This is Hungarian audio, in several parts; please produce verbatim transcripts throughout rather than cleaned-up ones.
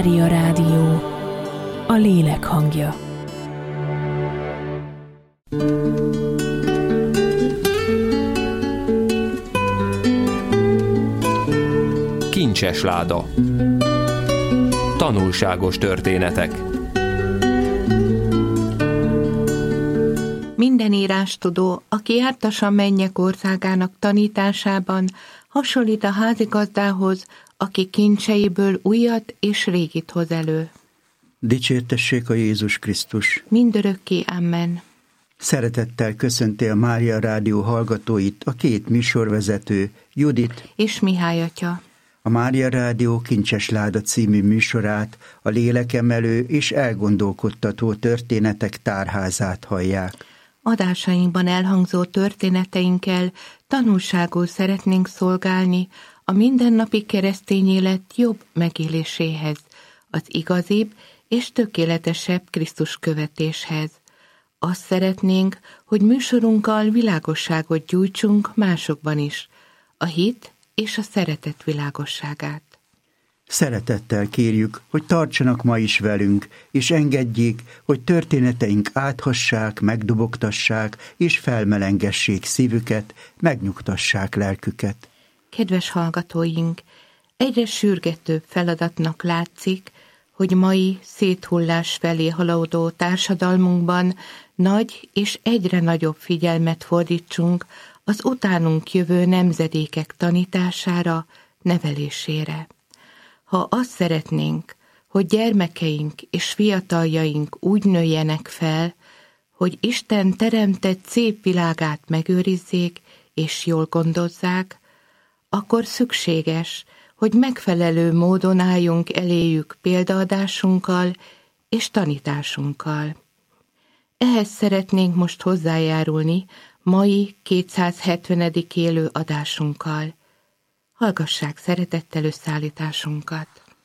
Mária Rádió, a lélek hangja. Kincses láda. Tanulságos történetek. Minden írástudó, aki jártas a mennyek országának tanításában, hasonlít a házigazdához, aki kincseiből újat és régit hoz elő. Dicsértessék a Jézus Krisztus! Mindörökké, amen. Szeretettel köszönti a Mária Rádió hallgatóit a két műsorvezető, Judit és Mihály atya. A Mária Rádió Kincses láda című műsorát, a lélekemelő és elgondolkodtató történetek tárházát hallják. Adásainkban elhangzó történeteinkkel tanulságul szeretnénk szolgálni a mindennapi keresztény élet jobb megéléséhez, az igazibb és tökéletesebb Krisztus követéshez. Azt szeretnénk, hogy műsorunkkal világosságot gyújtsunk másokban is, a hit és a szeretet világosságát. Szeretettel kérjük, hogy tartsanak ma is velünk, és engedjék, hogy történeteink áthassák, megdobogtassák, és felmelengessék szívüket, megnyugtassák lelküket. Kedves hallgatóink, egyre sürgetőbb feladatnak látszik, hogy mai széthullás felé haladó társadalmunkban nagy és egyre nagyobb figyelmet fordítsunk az utánunk jövő nemzedékek tanítására, nevelésére. Ha azt szeretnénk, hogy gyermekeink és fiataljaink úgy nőjenek fel, hogy Isten teremtett szép világát megőrizzék és jól gondozzák, akkor szükséges, hogy megfelelő módon álljunk eléjük példaadásunkkal és tanításunkkal. Ehhez szeretnénk most hozzájárulni mai kétszázhetvenedik élő adásunkkal. Hallgassák szeretettel összeállításunkat.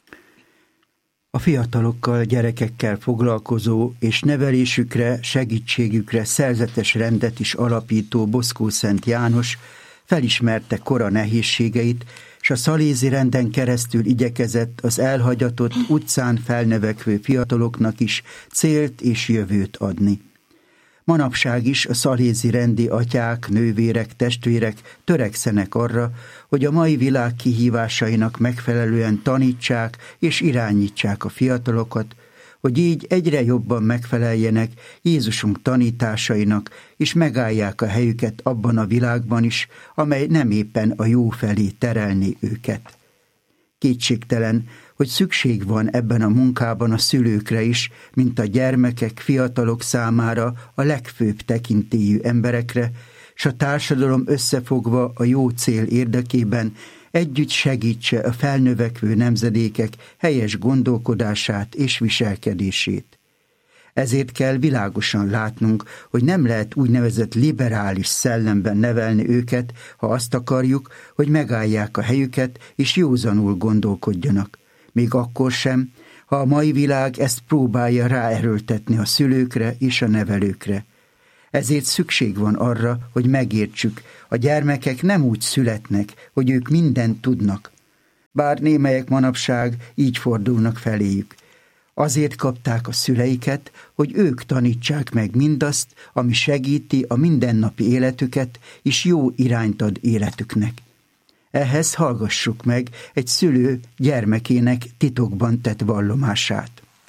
A fiatalokkal, gyerekekkel foglalkozó és nevelésükre, segítségükre szerzetes rendet is alapító Boszkó Szent János felismerte kora nehézségeit, s a szalézi renden keresztül igyekezett az elhagyatott, utcán felnövekvő fiataloknak is célt és jövőt adni. Manapság is a szalézi rendi atyák, nővérek, testvérek törekszenek arra, hogy a mai világ kihívásainak megfelelően tanítsák és irányítsák a fiatalokat, hogy így egyre jobban megfeleljenek Jézusunk tanításainak, és megállják a helyüket abban a világban is, amely nem éppen a jó felé terelni őket. Kétségtelen, hogy szükség van ebben a munkában a szülőkre is, mint a gyermekek, fiatalok számára a legfőbb tekintélyű emberekre, s a társadalom összefogva a jó cél érdekében együtt segítse a felnövekvő nemzedékek helyes gondolkodását és viselkedését. Ezért kell világosan látnunk, hogy nem lehet úgynevezett liberális szellemben nevelni őket, ha azt akarjuk, hogy megállják a helyüket és józanul gondolkodjanak. Még akkor sem, ha a mai világ ezt próbálja ráerőltetni a szülőkre és a nevelőkre. Ezért szükség van arra, hogy megértsük, a gyermekek nem úgy születnek, hogy ők mindent tudnak. Bár némelyek manapság így fordulnak feléjük. Azért kapták a szüleiket, hogy ők tanítsák meg mindazt, ami segíti a mindennapi életüket, és jó irányt ad életüknek. Ehhez hallgassuk meg egy szülő gyermekének titokban tett vallomását.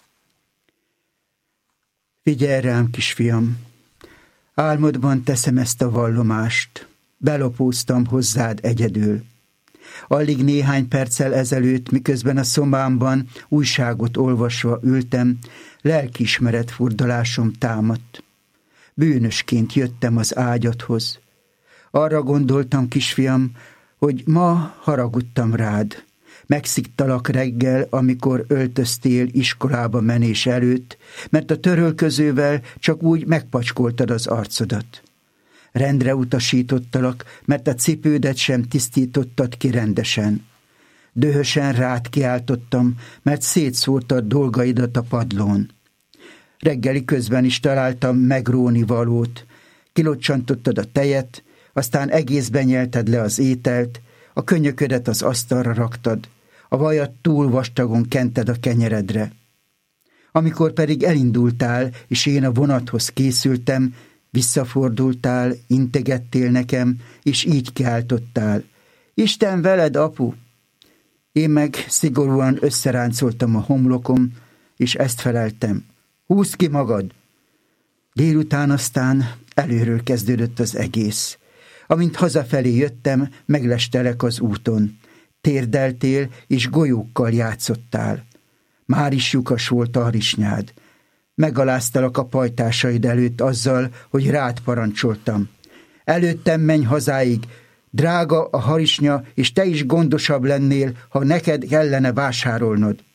Figyelj rám, kisfiam! Álmodban teszem ezt a vallomást. Belopóztam hozzád egyedül. Alig néhány perccel ezelőtt, miközben a szobámban újságot olvasva ültem, lelkiismeret furdalásom támadt. Bűnösként jöttem az ágyadhoz. Arra gondoltam, kisfiam, hogy ma haragudtam rád. Megsziktalak reggel, amikor öltöztél iskolába menés előtt, mert a törölközővel csak úgy megpacskoltad az arcodat. Rendre utasítottalak, mert a cipődet sem tisztítottad ki rendesen. Dühösen rád kiáltottam, mert szétszórtad dolgaidat a padlón. Reggeli közben is találtam megróni valót, kilocsantottad a tejet, aztán egészben nyelted le az ételt, a könyöködet az asztalra raktad, a vajat túl vastagon kented a kenyeredre. Amikor pedig elindultál, és én a vonathoz készültem, visszafordultál, integettél nekem, és így kiáltottál: Isten veled, apu! Én meg szigorúan összeráncoltam a homlokom, és ezt feleltem: Húzd ki magad! Délután aztán előről kezdődött az egész. Amint hazafelé jöttem, meglestelek az úton. Térdeltél, és golyókkal játszottál. Már is lyukas volt a harisnyád. Megaláztalak a pajtásaid előtt azzal, hogy rád parancsoltam. Előttem menj hazáig, drága a harisnya, és te is gondosabb lennél, ha neked kellene vásárolnod.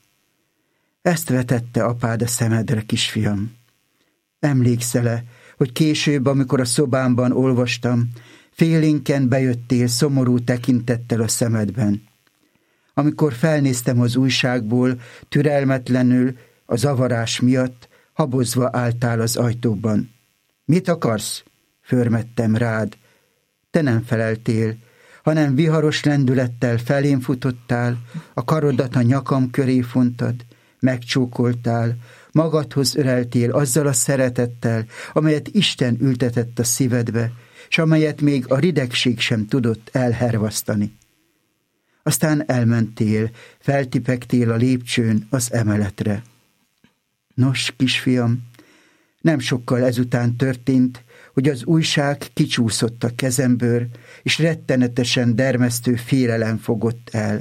Ezt vetette apád a szemedre, kisfiam. Emlékszel-e, hogy később, amikor a szobámban olvastam, félénken bejöttél szomorú tekintettel a szemedben. Amikor felnéztem az újságból, türelmetlenül, a zavarás miatt, habozva álltál az ajtóban. Mit akarsz? Förmettem rád. Te nem feleltél, hanem viharos lendülettel felém futottál, a karodat a nyakam köré fontad, megcsókoltál, magadhoz öleltél azzal a szeretettel, amelyet Isten ültetett a szívedbe, és amelyet még a ridegség sem tudott elhervasztani. Aztán elmentél, feltipegtél a lépcsőn az emeletre. Nos, kisfiam, nem sokkal ezután történt, hogy az újság kicsúszott a kezemből, és rettenetesen dermesztő félelem fogott el.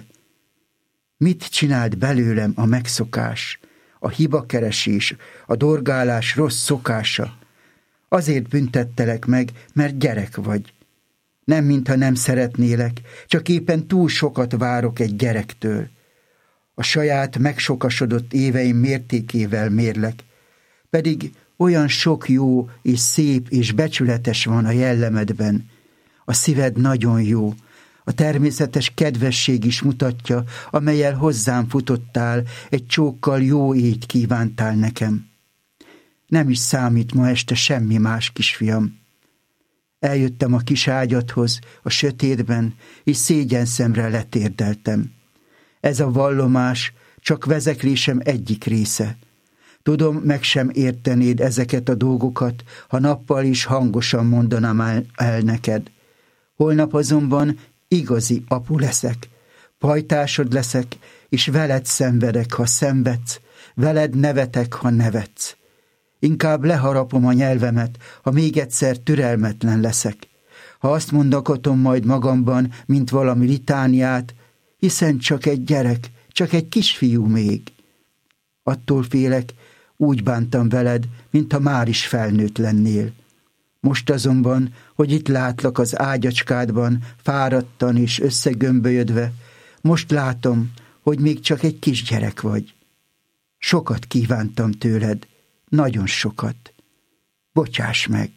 Mit csinált belőlem a megszokás, a hibakeresés, a dorgálás rossz szokása? Azért büntettelek meg, mert gyerek vagy. Nem mintha nem szeretnélek, csak éppen túl sokat várok egy gyerektől. A saját megsokasodott éveim mértékével mérlek, pedig olyan sok jó és szép és becsületes van a jellemedben. A szíved nagyon jó, a természetes kedvesség is mutatja, amellyel hozzám futottál, egy csókkal jó éjt kívántál nekem. Nem is számít ma este semmi más, kisfiam. Eljöttem a kis ágyadhoz, a sötétben, és szégyenszemre letérdeltem. Ez a vallomás csak vezeklésem egyik része. Tudom, meg sem értenéd ezeket a dolgokat, ha nappal is hangosan mondanám el, el neked. Holnap azonban igazi apu leszek, pajtásod leszek, és veled szenvedek, ha szenvedsz, veled nevetek, ha nevetsz. Inkább leharapom a nyelvemet, ha még egyszer türelmetlen leszek. Ha azt mondakotom majd magamban, mint valami litániát, hiszen csak egy gyerek, csak egy kisfiú még. Attól félek, úgy bántam veled, mintha már is felnőtt lennél. Most azonban, hogy itt látlak az ágyacskádban, fáradtan és összegömbölyödve, most látom, hogy még csak egy kisgyerek vagy. Sokat kívántam tőled, nagyon sokat. Bocsáss meg!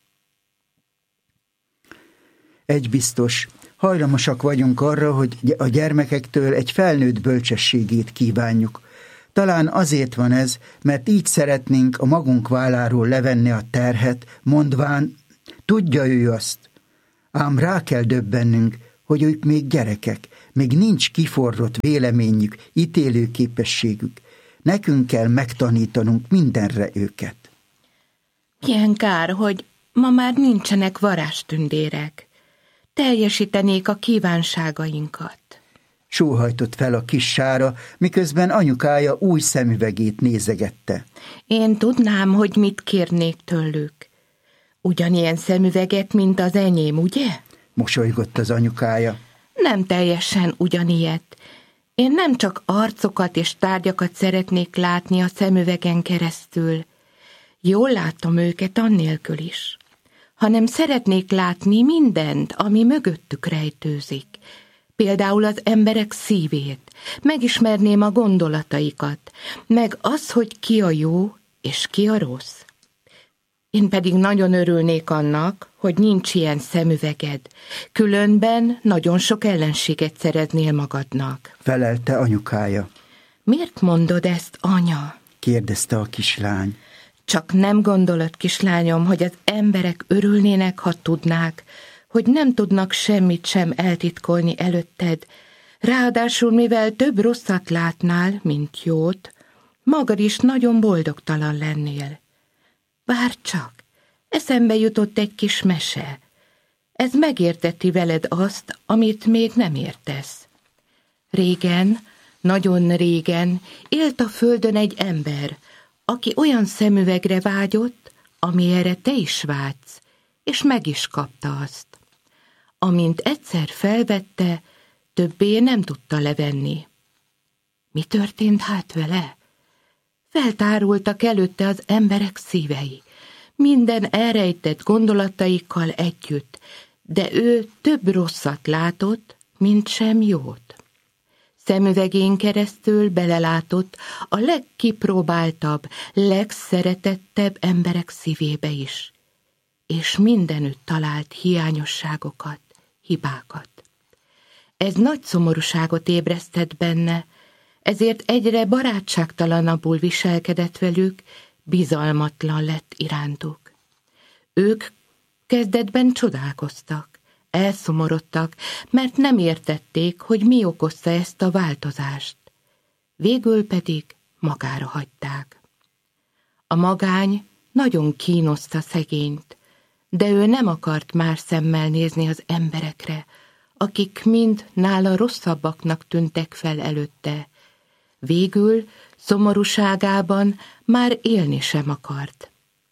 Egy biztos, hajlamosak vagyunk arra, hogy a gyermekektől egy felnőtt bölcsességét kívánjuk. Talán azért van ez, mert így szeretnénk a magunk válláról levenni a terhet, mondván, tudja ő azt. Ám rá kell döbbennünk, hogy ők még gyerekek, még nincs kiforrott véleményük, ítélőképességük. Nekünk kell megtanítanunk mindenre őket. Milyen kár, hogy ma már nincsenek varázstündérek. Teljesítenék a kívánságainkat. Sóhajtott fel a kis Sára, miközben anyukája új szemüvegét nézegette. Én tudnám, hogy mit kérnék tőlük. Ugyanilyen szemüveget, mint az enyém, ugye? Mosolygott az anyukája. Nem teljesen ugyanilyet. Én nem csak arcokat és tárgyakat szeretnék látni a szemüvegen keresztül. Jól látom őket annélkül is. Hanem szeretnék látni mindent, ami mögöttük rejtőzik. Például az emberek szívét, megismerném a gondolataikat, meg az, hogy ki a jó és ki a rossz. Én pedig nagyon örülnék annak, hogy nincs ilyen szemüveged, különben nagyon sok ellenséget szereznél magadnak. Felelte anyukája. Miért mondod ezt, anya? Kérdezte a kislány. Csak nem gondolod, kislányom, hogy az emberek örülnének, ha tudnák, hogy nem tudnak semmit sem eltitkolni előtted, Ráadásul, mivel több rosszat látnál, mint jót, magad is nagyon boldogtalan lennél. Várj csak, eszembe jutott egy kis mese. Ez megérteti veled azt, amit még nem értesz. Régen, nagyon régen élt a földön egy ember, aki olyan szemüvegre vágyott, amire te is vágysz, és meg is kapta azt. Amint egyszer felvette, többé nem tudta levenni. Mi történt hát vele? Feltárultak előtte az emberek szívei, minden elrejtett gondolataikkal együtt, de ő több rosszat látott, mint sem jót. Szemüvegén keresztül belelátott a legkipróbáltabb, legszeretettebb emberek szívébe is, és mindenütt talált hiányosságokat, hibákat. Ez nagy szomorúságot ébresztett benne, ezért egyre barátságtalanabbul viselkedett velük, bizalmatlan lett irántuk. Ők kezdetben csodálkoztak, elszomorodtak, mert nem értették, hogy mi okozta ezt a változást. Végül pedig magára hagyták. A magány nagyon kínoszta szegényt, de ő nem akart más szemmel nézni az emberekre, akik mind nála rosszabbaknak tűntek fel előtte. Végül szomorúságában már élni sem akart.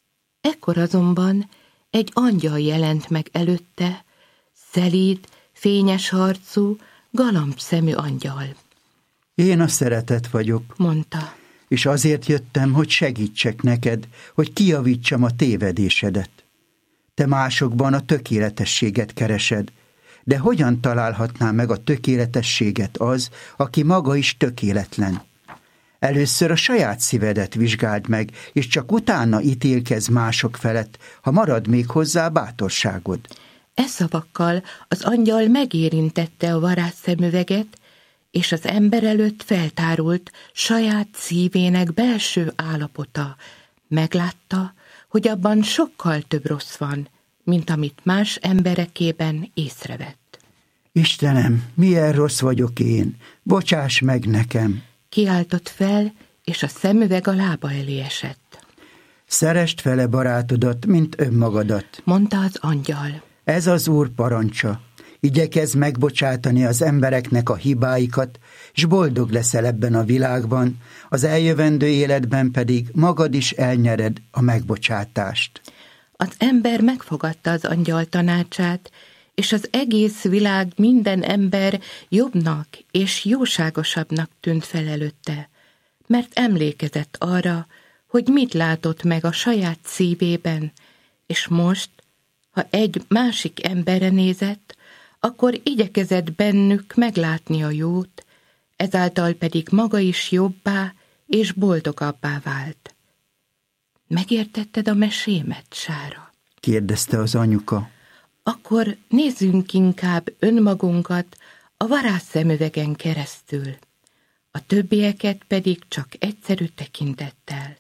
Ekkor azonban egy angyal jelent meg előtte, szelíd, fényes arcú, galambszemű angyal. Én a szeretet vagyok, mondta, és azért jöttem, hogy segítsek neked, hogy kijavítsam a tévedésedet. Te másokban a tökéletességet keresed, de hogyan találhatná meg a tökéletességet az, aki maga is tökéletlen? Először a saját szívedet vizsgáld meg, és csak utána ítélkezz mások felett, ha marad még hozzá bátorságod. E szavakkal az angyal megérintette a varázsszemüveget, és az ember előtt feltárult saját szívének belső állapota. Meglátta, hogy abban sokkal több rossz van, mint amit más emberekében észrevett. Istenem, milyen rossz vagyok én, bocsáss meg nekem! Kiáltott fel, és a szemüveg a lába elé esett. Szeresd fele barátodat, mint önmagadat, mondta az angyal. Ez az Úr parancsa. Igyekezz megbocsátani az embereknek a hibáikat, és boldog leszel ebben a világban, az eljövendő életben pedig magad is elnyered a megbocsátást. Az ember megfogadta az angyal tanácsát, és az egész világ minden ember jobbnak és jóságosabbnak tűnt fel előtte, mert emlékezett arra, hogy mit látott meg a saját szívében, és most, ha egy másik emberre nézett, akkor igyekezett bennük meglátni a jót, ezáltal pedig maga is jobbá és boldogabbá vált. Megértetted a mesémet, Sára? Kérdezte az anyuka. Akkor nézzünk inkább önmagunkat a varázsszemüvegen keresztül, a többieket pedig csak egyszerű tekintettel.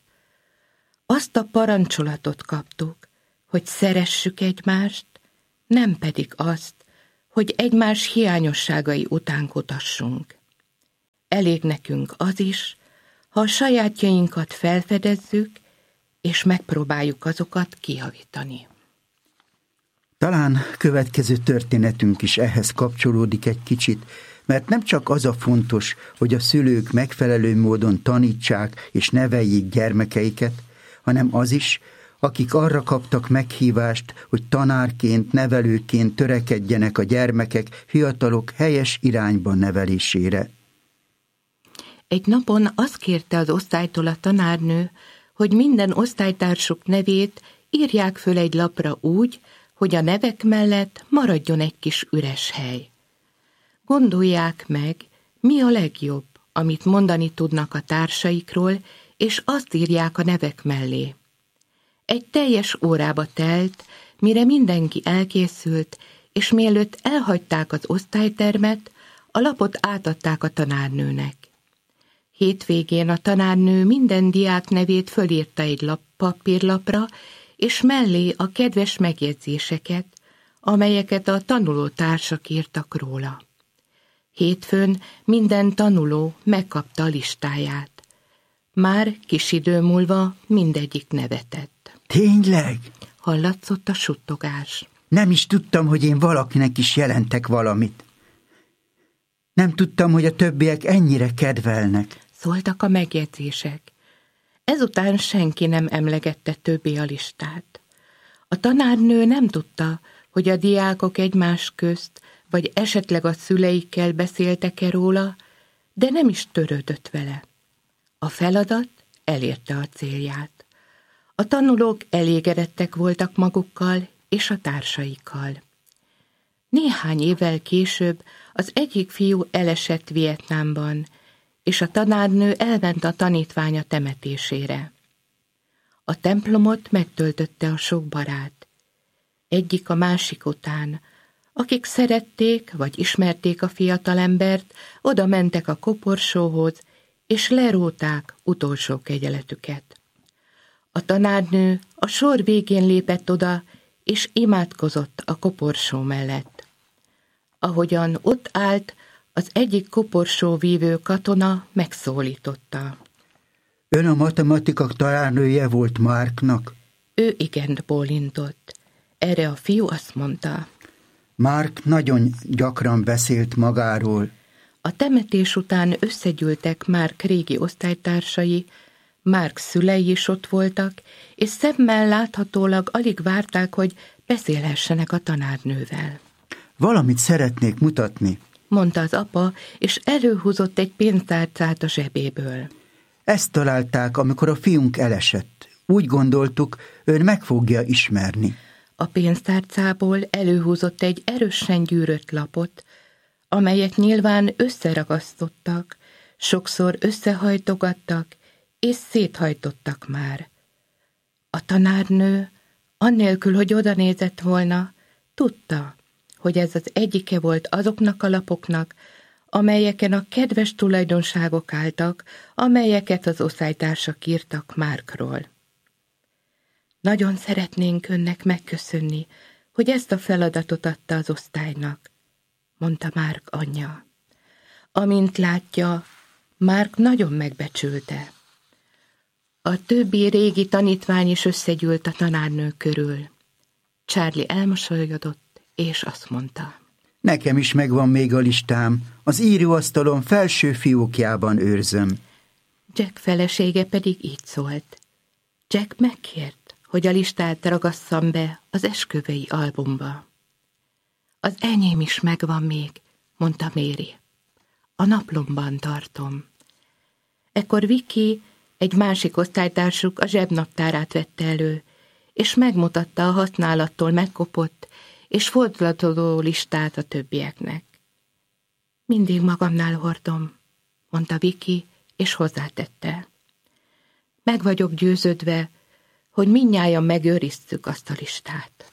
Azt a parancsolatot kaptuk, hogy szeressük egymást, nem pedig azt, hogy egymás hiányosságai után kutassunk. Elég nekünk az is, ha a sajátjainkat felfedezzük, és megpróbáljuk azokat kijavítani. Talán következő történetünk is ehhez kapcsolódik egy kicsit, mert nem csak az a fontos, hogy a szülők megfelelő módon tanítsák és neveljék gyermekeiket, hanem az is, akik arra kaptak meghívást, hogy tanárként, nevelőként törekedjenek a gyermekek, fiatalok helyes irányban nevelésére. Egy napon azt kérte az osztálytól a tanárnő, hogy minden osztálytársuk nevét írják föl egy lapra úgy, hogy a nevek mellett maradjon egy kis üres hely. Gondolják meg, mi a legjobb, amit mondani tudnak a társaikról, és azt írják a nevek mellé. Egy teljes órába telt, mire mindenki elkészült, és mielőtt elhagyták az osztálytermet, a lapot átadták a tanárnőnek. Hétvégén a tanárnő minden diák nevét fölírta egy lap papírlapra, és mellé a kedves megjegyzéseket, amelyeket a tanulótársak írtak róla. Hétfőn minden tanuló megkapta a listáját. Már kis idő múlva mindegyik nevetett. Tényleg? Hallatszott a suttogás. Nem is tudtam, hogy én valakinek is jelentek valamit. Nem tudtam, hogy a többiek ennyire kedvelnek. Szóltak a megjegyzések. Ezután senki nem emlegette többé a listát. A tanárnő nem tudta, hogy a diákok egymás közt, vagy esetleg a szüleikkel beszéltek-e róla, de nem is törődött vele. A feladat elérte a célját. A tanulók elégedettek voltak magukkal és a társaikkal. Néhány évvel később az egyik fiú elesett Vietnámban, és a tanárnő elment a tanítványa temetésére. A templomot megtöltötte a sok barát. Egyik a másik után, akik szerették vagy ismerték a fiatalembert, oda mentek a koporsóhoz, és leróták utolsó kegyeletüket. A tanárnő a sor végén lépett oda, és imádkozott a koporsó mellett. Ahogyan ott állt, az egyik koporsóvívő katona megszólította. Ön a matematika tanárnője volt Marknak? Ő igent bólintott. Erre a fiú azt mondta. Mark nagyon gyakran beszélt magáról. A temetés után összegyűltek Mark régi osztálytársai, Mark szülei is ott voltak, és szemmel láthatólag alig várták, hogy beszélhessenek a tanárnővel. Valamit szeretnék mutatni, mondta az apa, és előhúzott egy pénztárcát a zsebéből. Ezt találták, amikor a fiunk elesett. Úgy gondoltuk, ön meg fogja ismerni. A pénztárcából előhúzott egy erősen gyűrött lapot, amelyet nyilván összeragasztottak, sokszor összehajtogattak, és széthajtottak már. A tanárnő, annélkül, hogy odanézett volna, tudta, hogy ez az egyike volt azoknak a lapoknak, amelyeken a kedves tulajdonságok álltak, amelyeket az osztálytársak írtak Markról. Nagyon szeretnénk önnek megköszönni, hogy ezt a feladatot adta az osztálynak, mondta Mark anyja. Amint látja, Mark nagyon megbecsülte. A többi régi tanítvány is összegyűlt a tanárnő körül. Charlie elmosolyodott, és azt mondta. Nekem is megvan még a listám, az íróasztalon felső fiókjában őrzöm. Jack felesége pedig így szólt. Jack megkért, hogy a listát ragasszam be az esküvői albumba. Az enyém is megvan még, mondta Mary. A naplomban tartom. Ekkor Vicky, egy másik osztálytársuk a zsebnaptárát vette elő, és megmutatta a használattól megkopott és fordulatoló listát a többieknek. Mindig magamnál hordom, mondta Vicky, és hozzátette. Meg vagyok győződve, hogy mindnyájan megőriztük azt a listát.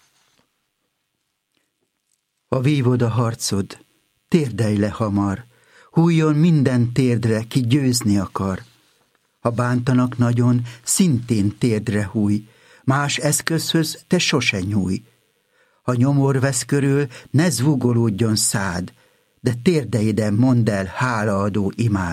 Ha vívod a harcod, térdelj le hamar, hújjon minden térdre, ki győzni akar. Ha bántanak nagyon, szintén térdre húj, más eszközhöz te sose nyújj. Ha nyomor vesz körül, ne zúgolódjon szád, de térdeiden mondd el hálaadó imád.